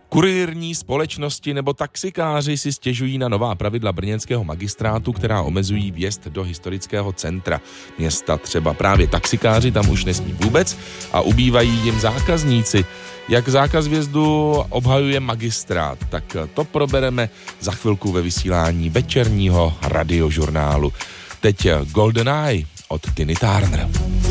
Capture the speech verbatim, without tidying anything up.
Kurýrní společnosti nebo taxikáři si stěžují na nová pravidla brněnského magistrátu, která omezují vjezd do historického centra města. Třeba právě taxikáři tam už nesmí vůbec a ubývají jim zákazníci. Jak zákaz vjezdu obhajuje magistrát, tak to probereme za chvilku ve vysílání večerního radiožurnálu. Teď Golden Eye od Tiny Turner.